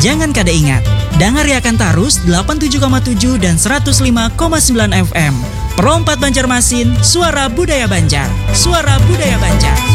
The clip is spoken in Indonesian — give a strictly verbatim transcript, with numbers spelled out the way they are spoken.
Jangan kada ingat, dengar Riakan Tarus delapan puluh tujuh koma tujuh dan seratus lima koma sembilan F M. Perompat Banjarmasin, suara budaya Banjar. Suara budaya Banjar.